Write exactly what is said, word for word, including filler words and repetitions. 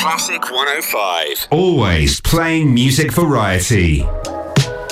Classic one oh five. Always playing music variety.